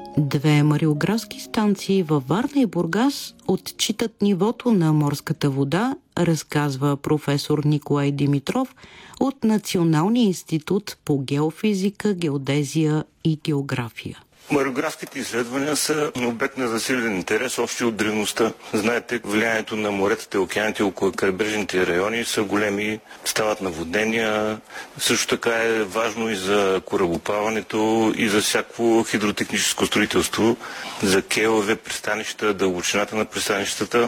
Две мариографски станции във Варна и Бургас отчитат нивото на морската вода, разказва професор Николай Димитров от Националния институт по геофизика, геодезия и география. Мариографските изследвания са обект на засилен интерес още от древността. Знаете, влиянието на моретата и океаните около крайбрежните райони са големи, стават наводнения. Също така е важно и за корабоплаването, и за всяко хидротехническо строителство, за кейове, пристанища, дълбочината на пристанищата.